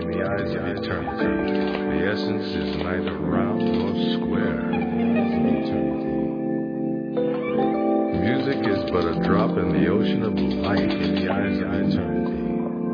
in the eyes of eternity. The essence is neither round nor square. Music is but a drop in the ocean of light in the eyes of eternity.